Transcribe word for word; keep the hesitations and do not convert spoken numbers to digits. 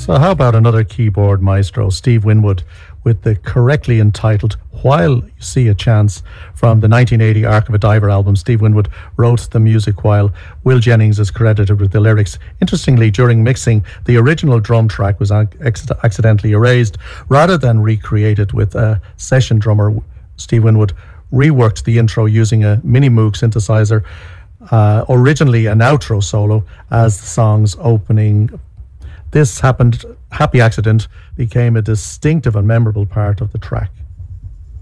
So how about another keyboard maestro, Steve Winwood, with the correctly entitled While You See a Chance from the nineteen eighty Arc of a Diver album. Steve Winwood wrote the music while Will Jennings is credited with the lyrics. Interestingly, during mixing, the original drum track was ac- accidentally erased. Rather than recreated with a session drummer, Steve Winwood reworked the intro using a Mini Moog synthesizer, uh, originally an outro solo, as the song's opening. This happened, happy accident became a distinctive and memorable part of the track.